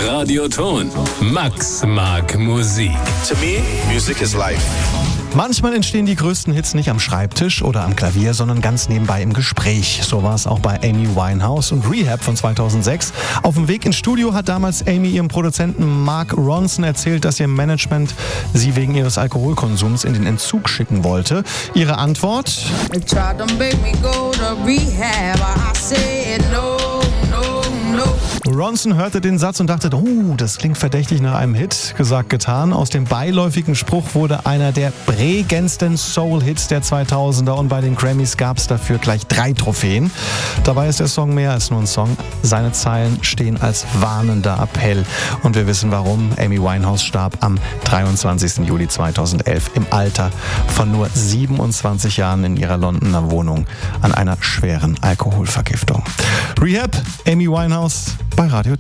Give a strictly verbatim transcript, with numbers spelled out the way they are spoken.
Radioton. Max mag Musik. To me, music is life. Manchmal entstehen die größten Hits nicht am Schreibtisch oder am Klavier, sondern ganz nebenbei im Gespräch. So war es auch bei Amy Winehouse und Rehab von zweitausendsechs. Auf dem Weg ins Studio hat damals Amy ihrem Produzenten Mark Ronson erzählt, dass ihr Management sie wegen ihres Alkoholkonsums in den Entzug schicken wollte. Ihre Antwort: Ronson hörte den Satz und dachte, oh, das klingt verdächtig nach einem Hit. Gesagt, getan. Aus dem beiläufigen Spruch wurde einer der prägendsten Soul-Hits der zweitausender und bei den Grammys gab es dafür gleich drei Trophäen. Dabei ist der Song mehr als nur ein Song. Seine Zeilen stehen als warnender Appell. Und wir wissen warum. Amy Winehouse starb am dreiundzwanzigsten Juli zweitausendelf im Alter von nur siebenundzwanzig Jahren in ihrer Londoner Wohnung an einer schweren Alkoholvergiftung. Rehab, Amy Winehouse bei Radio